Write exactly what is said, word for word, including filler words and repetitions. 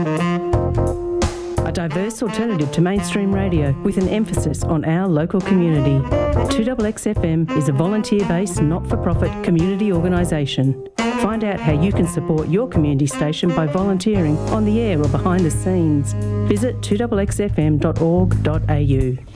A diverse alternative to mainstream radio with an emphasis on our local community. two X X F M is a volunteer-based, not-for-profit community organisation. Find out how you can support your community station by volunteering on the air or behind the scenes. Visit two X X F M dot org dot A U.